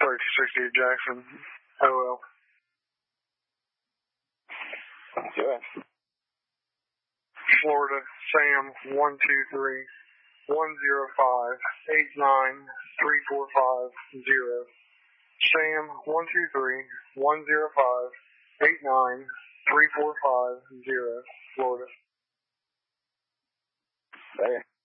Flight 268 Jackson. OL. Good. Florida, Sam 123-105-89345-0. Sam 123-105-89345-0. Florida. There.